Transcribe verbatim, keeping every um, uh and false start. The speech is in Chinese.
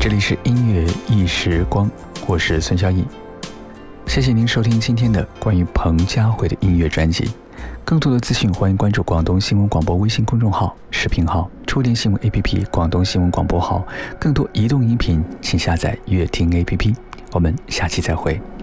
这里是音乐一时光，我是孙小艺。谢谢您收听今天的关于彭佳慧的音乐专辑。更多的资讯欢迎关注广东新闻广播微信公众号、视频号、触电新闻 A P P 广东新闻广播号。更多移动音频请下载乐听 A P P。我们下期再会。